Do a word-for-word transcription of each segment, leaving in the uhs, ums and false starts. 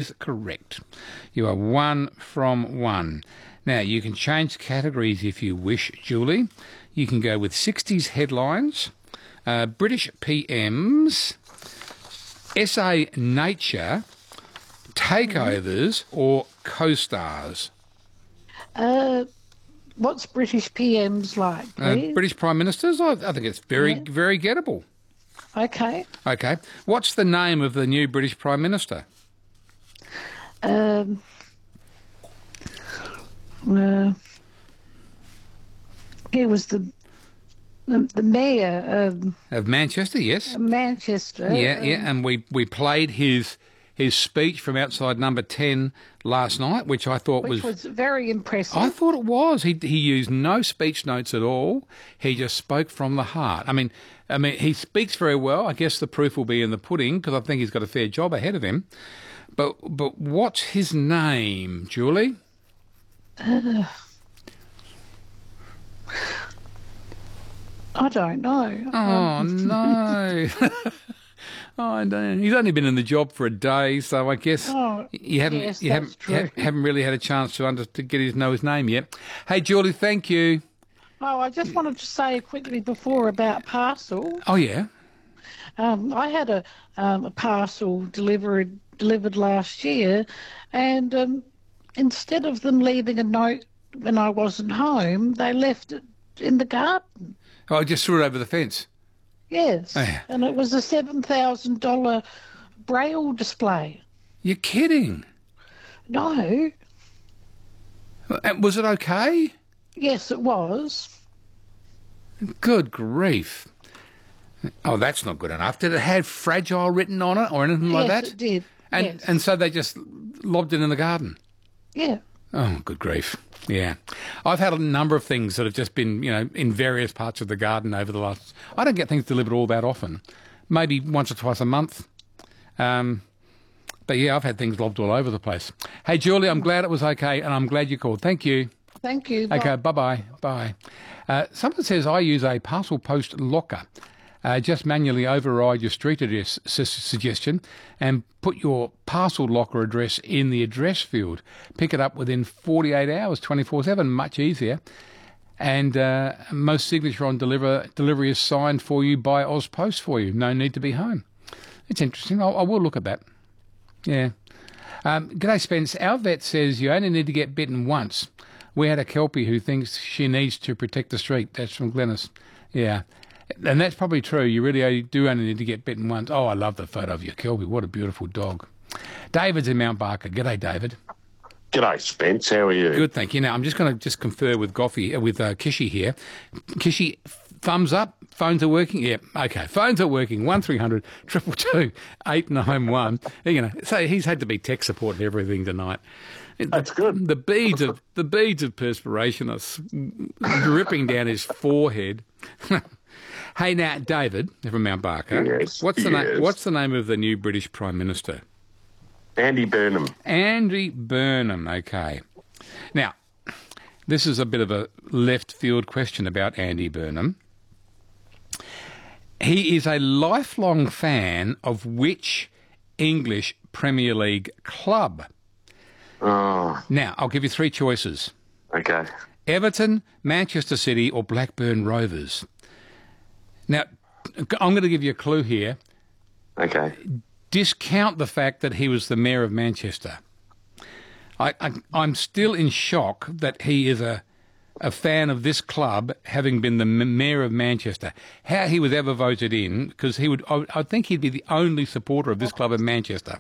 is correct. You are one from one. Now, you can change categories if you wish, Julie. You can go with sixties headlines, uh, British P Ms, S A Nature, takeovers, or co-stars. Uh, what's British P Ms like, Uh, please? British Prime Ministers, I, I think it's very, Yeah. very gettable. Okay. Okay. What's the name of the new British Prime Minister? Um, uh, he was the the, the mayor of Of Manchester, yes. Manchester. Yeah, yeah, and we, we played his his speech from outside number ten last night, which I thought Which was very impressive. I thought it was. He he used no speech notes at all. He just spoke from the heart. I mean, I mean, he speaks very well. I guess the proof will be in the pudding because I think he's got a fair job ahead of him. But but what's his name, Julie? Uh, I don't know. Oh no. Oh, no. He's only been in the job for a day, so I guess Oh, you haven't yes, you that's haven't, ha- true. haven't really had a chance to under to get his know his name yet. Hey, Julie, thank you. Oh, I just wanted to say quickly before about parcel. Oh yeah. Um, I had a, um, a parcel delivered delivered last year, and um, instead of them leaving a note when I wasn't home, they left it in the garden. Oh, I just threw it over the fence. Yes, Oh, yeah. and it was a seven thousand dollar braille display. You're kidding. No, Uh, Was it okay? yes, it was. Good grief. Oh, that's not good enough. Did it have fragile written on it or anything like yes, that? it did. And yes. and so they just lobbed it in the garden. yeah. Oh, good grief. Yeah. I've had a number of things that have just been, you know, in various parts of the garden over the last... I don't get things delivered all that often. Maybe once or twice a month. Um, but, yeah, I've had things lobbed all over the place. Hey, Julie, I'm glad it was okay, and I'm glad you called. Thank you. Thank you. Bye. Okay, bye-bye. Bye. Uh, someone says I use a parcel post locker. Uh, just manually override your street address su- suggestion and put your parcel locker address in the address field. Pick it up within forty-eight hours, twenty-four seven, much easier. And uh, most signature on deliver, delivery is signed for you by AusPost for you. No need to be home. It's interesting. I'll, I will look at that. Yeah. Um, G'day, Spence. Our vet says you only need to get bitten once. We had a Kelpie who thinks she needs to protect the street. That's from Glennis. Yeah. And that's probably true. You really do only need to get bitten once. Oh, I love the photo of your Kelpie. What a beautiful dog. David's in Mount Barker. G'day, David. G'day, Spence. How are you? Good, thank you. Now, I'm just going to just confer with Goffy, uh, with uh, Kishi here. Kishi, thumbs up. Phones are working? Yeah, okay. Phones are working. one three hundred two two two eight nine one. You know, so he's had to be tech support and everything tonight. That's good. The beads of the beads of perspiration are s- dripping down his forehead. Hey, now, David from Mount Barker. Yes, What's the yes. name? What's the name of the new British Prime Minister? Andy Burnham. Andy Burnham. Okay. Now, this is a bit of a left field question about Andy Burnham. He is a lifelong fan of which English Premier League club? Oh, Now, I'll give you three choices: okay. Everton, Manchester City, or Blackburn Rovers. Now, I'm going to give you a clue here. Okay. Discount the fact that he was the mayor of Manchester. I, I, I'm still in shock that he is a, a fan of this club, having been the m- mayor of Manchester. How he was ever voted in, because he would, I, I think he'd be the only supporter of this club in Manchester.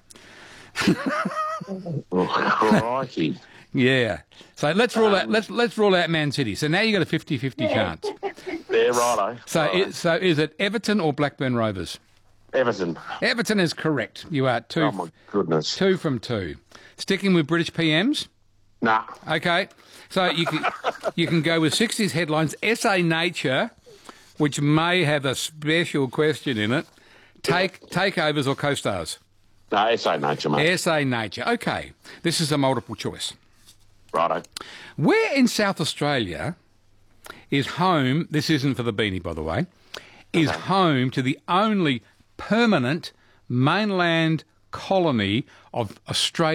Oh, crikey. Yeah. So let's rule out. Let's let's rule out Man City. So now you got a fifty-fifty chance. Yeah, righto. So Righto. it, so is it Everton or Blackburn Rovers? Everton. Everton is correct. You are two Oh, my goodness. two from two. Sticking with British P Ms. Nah. Okay. So you can you can go with sixties headlines. S A Nature, which may have a special question in it. Take takeovers or co-stars. No, S A Nature, mate. S A Nature. Okay. This is a multiple choice. Righto. Where in South Australia is home, this isn't for the beanie, by the way, is Okay. home to the only permanent mainland colony of Australia?